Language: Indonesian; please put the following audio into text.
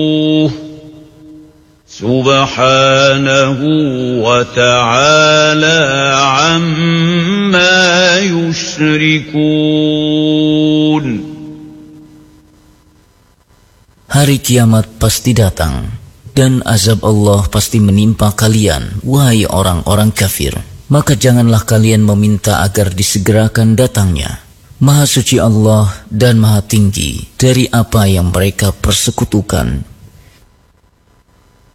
Subhanahu wa ta'ala amma yushrikun. Hari kiamat pasti datang, dan azab Allah pasti menimpa kalian, wahai orang-orang kafir. Maka janganlah kalian meminta agar disegerakan datangnya. Maha suci Allah dan maha tinggi dari apa yang mereka persekutukan